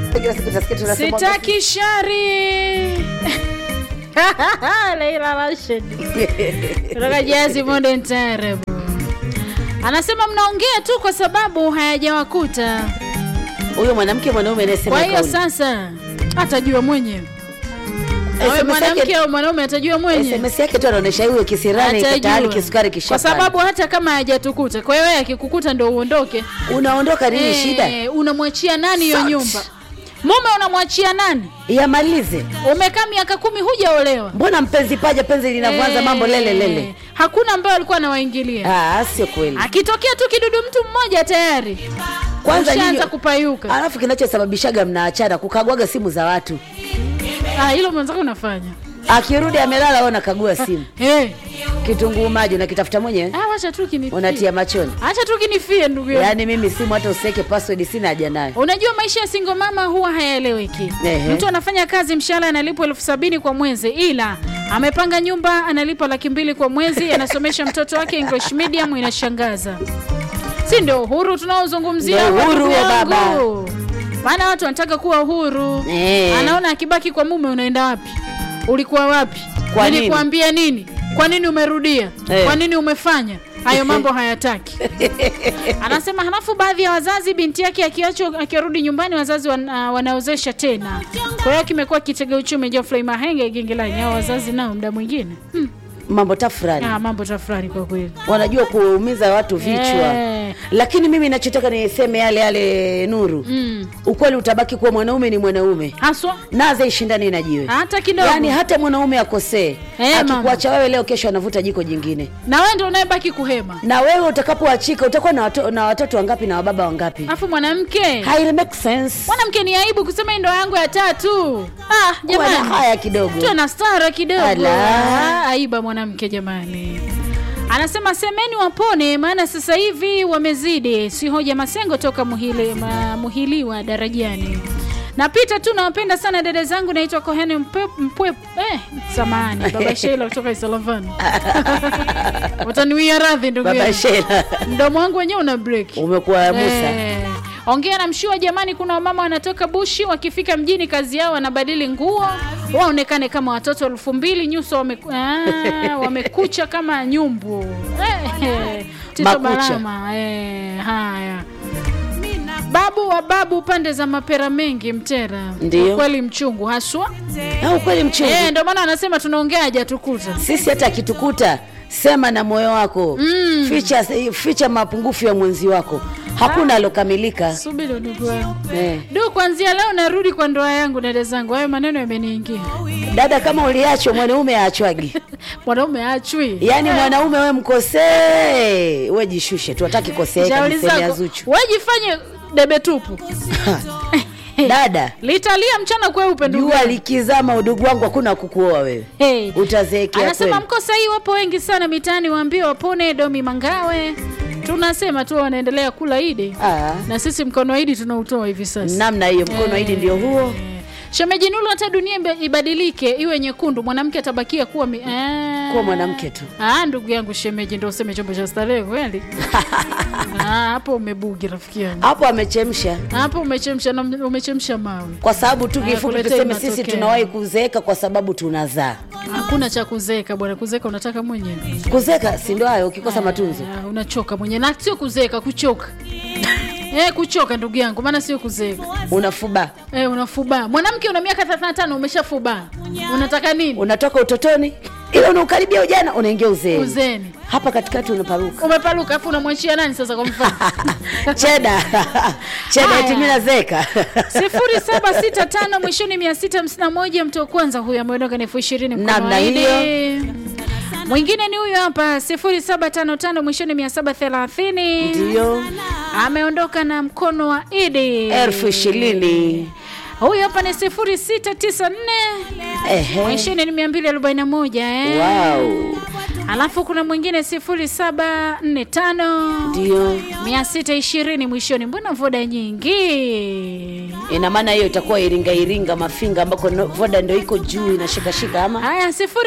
kila siku utasikia tunasema sitaki shari. Leila Rashid kutoka Jazi Modern Taarab anasema mnaongea tu kwa sababu hayajawakuta. Huyo mwanaume anasema kwa hiyo sasa atajua mwenyewe. Wewe mwanamke au mwanaume atajua mwenyewe. SMS yake tu anaonesha huyo kisirani tayari kisukari kishaka. Kwa sababu hata kama hajatukuta. Kwa hiyo wewe akikukuta ndio uondoke. Unaondoka nini shida? Unamwachia nani hiyo nyumba? Mume unamwachia nani? Yamalize. Umekaa miaka 10 hujaolewa. Mbona mpenzi paja penzi linavyoanza mambo lele. Hakuna ambaye alikuwa anawaingilia. Sio kweli. Akitokea tu kidudu mtu mmoja tayari. Kwanza anaanza kupayuka. Alafu kinachosababishaga mnaachana kukagwaga simu za watu. Hilo mwanzako unafanya. Akirudi amelala wewe unakagua simu. Kitunguu maji unakitafuta mwenyewe. Acha tu kinifie. Unatia machoni. Acha tu kinifie ndugu yangu. Yaani mimi simu hata useke password sina haja nayo. Unajua maisha ya single mama huwa hayaeleweki. Mtu anafanya kazi mshahara analipwa 70,000 kwa mwezi ila amepanga nyumba analipwa 200,000 kwa mwezi anasomesha mtoto wake English medium inashangaza. Si ndio uhuru tunaozungumzia uhuru wa baba. Maana watu wanataka kuwa huru. Anaona akibaki kwa mume unaenda wapi? Ulikuwa wapi? Nilikwambia nini? Kwa nini umerudia? Kwa nini umefanya? Hayo mambo hayataki. Anasema halafu baadhi ya wazazi binti yake akirudi nyumbani wazazi wanaozesha tena. Kwa hiyo kimekuwa kitega uchumi Geoffrey Mahenge Gengelani hao wazazi nao muda mwingine. Mambo tafurani. Mambo tafurani kwa kweli. Wanajua kuumiza watu vichwa. Lakini mimi ninachotaka niseme yale Nuru. Ukweli utabaki kuwa mwanaume ni mwanaume. Haswa naze ishindani na jiwe. Hata kidogo. Yaani hata mwanaume akosee. Akikuacha wewe leo kesho anavuta jiko jingine. Na wewe ndio unayebaki kuhema. Na wewe utakapoachika utakuwa na watoto wangapi na wababa wangapi? Alafu mwanamke. Haile make sense. Mwanamke ni aibu kusema ndio yangu ya 3. Jamani. Haya kidogo. Tuna stara kidogo. Aiba mwanamke jamani. Anasema semeni wapone maana sasa hivi wamezidi. Si hoja Masengo toka Muhiliwa darajani. Napita tu nawapenda sana dada zangu naitwa Kohene Mpwe samani baba Sheila kutoka Isalavani. Utaniwia radhi ndugu yangu. Baba Sheila. Mdomo wangu wenyewe una break. Umekuwa Musa. Ongea na Mshua jamani kuna wamama wanatoka bushi wakifika mjini kazi yao wanabadili nguo waonekane kama watoto 2,000 nyuso wamekucha kama nyumbu. Tito Barama. Haya. Babu wa babu pande za mapera mengi Mtera. Ukweli mchungu haswa. Ukweli mchungu. Ndio maana anasema tunaongea hajatukuta. Sisi hata akitukuta sema na moyo wako. Ficha mapungufu ya mwenzi wako. Hakuna alokamilika. Subiri ndugu wangu. Kuanzia leo narudi kwa ndoa yangu dada zangu. Hayo maneno yameniingia. Dada kama uliachwa mwanaume aachwagi. Mwanaume aachwi. Yaani mwanaume wewe mkosee, wewe jishushe. Tuataki koseeka mseme azuchu. Wewe jifanye debe tupu. Dada, litalia mchana kweupe ndugu. Jua likizama udugu wangu hakuna kukuoa wewe. Utazeekea. Anasema mkosa hii wapo wengi sana mitaani waambie wapone Domi Mangawe. Tunasema tu wanaendelea kula Idi. Na sisi mkono wa Idi tunautoa hivi sasa. Namna hiyo mkono wa Idi ndio huo. Shemeji Nulu hata dunia ibadilike iwe nyekundu mwanamke atabakia kuwa kuwa mwanamke tu. Ndugu yangu shemeji ndio useme chombo cha starehe kweli. Hapo umebugi rafiki yangu. Hapo amechemsha. Hapo umechemsha na umechemsha mawe. Kwa sababu tu kifupi tuseme sisi tunawahi kuzeeka kwa sababu tunazaa. Hakuna cha kuzeeka bwana, kuzeeka unataka mwenyewe. Kuzeeka si ndio hayo ukikosa matunzo. Unachoka mwenyewe na sio kuzeeka kuchoka. Kuchoka ndugu yangu maana sio kuzeeka. Unafuba. Unafuba. Mwanamke una miaka 35 umeshafuba. Unataka nini? Unatoka utotoni ila unakaribia ujana unaingia uzeeni. Uzeeni. Hapa katikati unaparuka. Umeparuka afu unamwachia nani sasa kwa mfano? Cheda itimina zeka. 0765 mwishoni 651 mtu wa kwanza huyu ameondoka na 20,000 namna hiyo. Mwingine ni huyu hapa 0755 mwishoni 730. Ndio. Ameondoka na mkono wa Idi 20,000. Huyu hapa ni 0694. Mwishoni ni 241 Wow. Alafu kuna mwingine 0745. Ndio. 620 mwishoni. Mbona voda nyingi? Ina maana hiyo itakuwa Iringa Mafinga ambako voda ndio iko juu inashika ama? Haya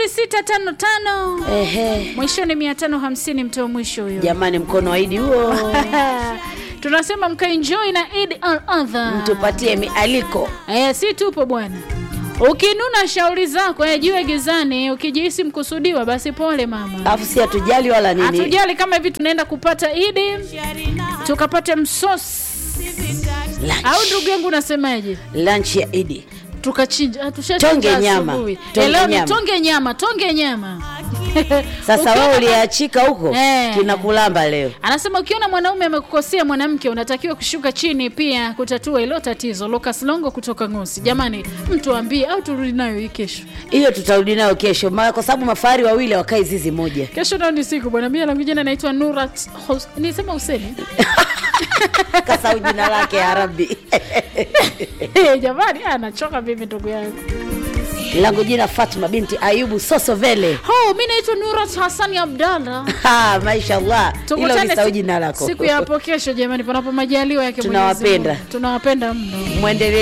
0655. Mwishoni 550 mtu mwisho huyo. Jamani mkono wa Idi huo. Tunasema mkaenjoy na Eid al-Adha. Mtupatie mialiko. Si tupo bwana. Ukinuna shauri zako jiwe gizani, ukijihisi mkusudiwa basi pole mama. Alafu si hatujali wala nini. Hatujali kama hivi tunaenda kupata Eid, tukapata msosi. Au ndugu yangu unasemaje? Lunch ya Eid. Tukachinja, tonge nyama. Leo ni tonge nyama. Sasa wewe uliachika huko, tunakulamba leo. Anasema ukiona mwanaume amekukosea mwanamke unatakiwa kushuka chini pia kutatua hilo tatizo. Lucas Longo kutoka Ngosi. Jamani, mtuambie au turudi nayo hii kesho? Hiyo tutarudi nayo kesho. Kwa sababu mafahari wawili wakae zizi moja. Kesho ndio ni siku bwana. Mimi langu jina naitwa Nurat. Nisema Huseni. Kasau jina lake Arabi. Jamani, anachoka mimi ndugu yangu. Langu jina Fatuma binti Ayubu Sosovele. Mimi naitwa Nurat Hassan Abdalla. Mashallah. Hilo ni jina lako. Siku ya hapo kesho jamani, panapo majaliwa yake Mwenyezi Mungu. Tunawapenda mno. Muendelee